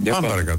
Πάμε παρακάτω.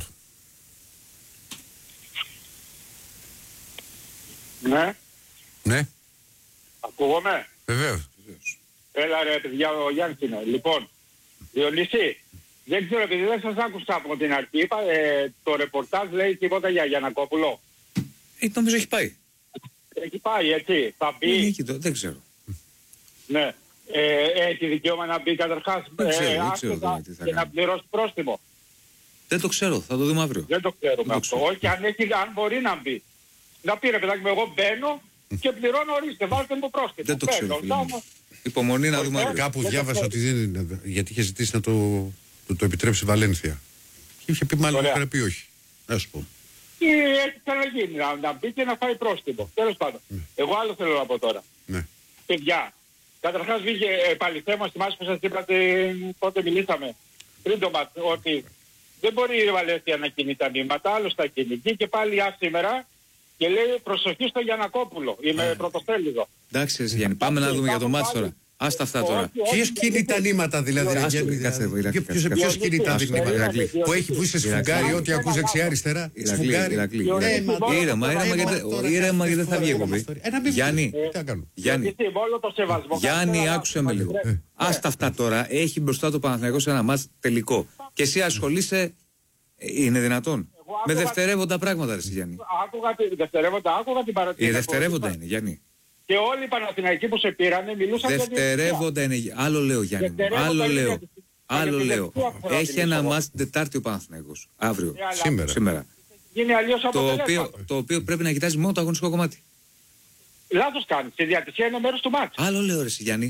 Ναι. Ναι. Ακούγομαι. Βεβαίως. Έλα ρε παιδιά, ο Γιάννης είναι. Λοιπόν, Διονύση, δεν ξέρω επειδή δεν σας άκουσα από την αρχή. Είπα, το ρεπορτάζ λέει τίποτα για Γιαννακόπουλο. Νομίζω έχει πάει. Έχει πάει έτσι, θα μπει. Δεν ξέρω. Ναι. Έχει δικαίωμα να μπει καταρχάς και να πληρώσει πρόστιμο. Δεν το ξέρω, θα το δούμε αύριο. Δεν το ξέρουμε αυτό. Όχι, αν μπορεί να μπει. Να πει ρε παιδάκι μου, εγώ μπαίνω και πληρώνω, ορίστε, βάλτε μου πρόστιμο. Δεν το ξέρω. Υπομονή να δούμε αύριο. Κάπου διάβασα ότι δεν είναι, γιατί είχε ζητήσει να το επιτρέψει η Βαλένθια. Και είχε πει μάλλον να πει όχι. Να σου πω. Και έχει ξαναγίνει να μπει και να φάει πρόστιμο. Τέλος πάντων. Εγώ άλλο θέλω να πω τώρα. Ναι. Παιδιά, καταρχάς βγήκε πάλι θέμα στη μάχη που σας είπατε πότε μιλήσαμε. Πριν το μάτς, ότι δεν μπορεί η Βαλένθια να κινεί τα νήματα, άλλος θα κινηθεί και πάλι σήμερα και λέει προσοχή στο Γιαννακόπουλο. Είμαι πρωτοσέλιδο. Εντάξει, Γιάννη, πάμε να δούμε για το μάτς τώρα. Άστα αυτά τώρα. Ποιος κινεί τα νήματα δηλαδή? Ποιος κινεί τα νήματα? Που είσαι σφουγγάρι, ό,τι ακούς δεξιά-αριστερά. Ήρεμα γιατί δεν θα βγει εκπομπή. Γιάννη, άκουσε με λίγο. Άστα αυτά τώρα. Έχει μπροστά το Παναθηναϊκός ένα μάτς τελικό. Και εσύ ασχολείσαι. Είναι δυνατόν? Με δευτερεύοντα πράγματα, ρε Γιάννη. Άκουγα την παρατήρηση. Δευτερεύοντα είναι, Γιάννη. Και όλοι οι Παναθηναϊκοί που σε πήρανε μιλούσαν για δευτερεύοντα είναι. Άλλο λέω, Γιάννη. Άλλο λέω. Έχει ένα μάτς την Τετάρτη ο Παναθηναϊκός. Αύριο. Σήμερα. Το οποίο πρέπει να κοιτάζει μόνο το αγωνιστικό κομμάτι. Λάθος κάνεις. Η διατησία είναι μέρος του μάτς. Άλλο λέω, ρε Γιάννη.